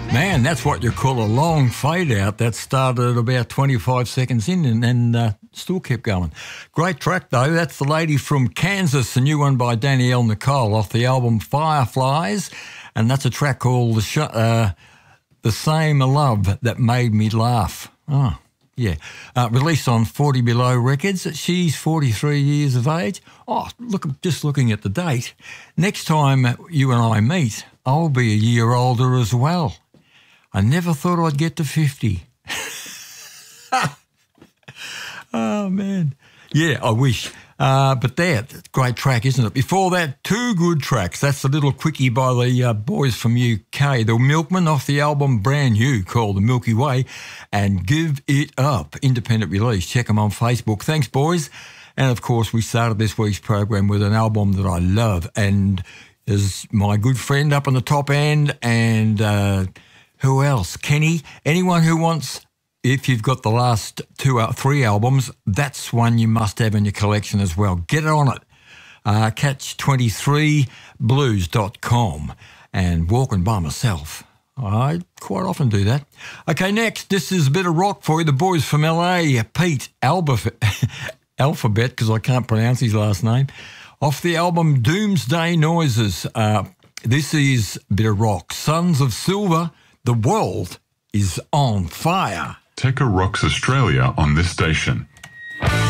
Man, that's what you call a long fade out. That started about 25 seconds in and still kept going. Great track, though. That's The Lady from Kansas, a new one by Danielle Nicole off the album Fireflies. And that's a track called The Same Love That Made Me Laugh. Oh, yeah. Released on 40 Below Records. She's 43 years of age. Oh, look, just looking at the date. Next time you and I meet, I'll be a year older as well. I never thought I'd get to 50. Oh, man. Yeah, I wish. But great track, isn't it? Before that, two good tracks. That's a little quickie by the boys from UK. The Milkmen off the album Brand New called The Milky Way and Give It Up, independent release. Check them on Facebook. Thanks, boys. And, of course, we started this week's program with an album that I love. And there's my good friend up on the top end and... who else? Kenny. Anyone who wants, if you've got the last 3 albums, that's one you must have in your collection as well. Get on it. Catch23blues.com and Walking By Myself. I quite often do that. Okay, next, this is a bit of rock for you. The boys from LA, Pete Alphabet, because I can't pronounce his last name, off the album Doomsday Noises. This is a bit of rock. Sons of Silver. The world is on fire. Tekka rocks Australia on this station.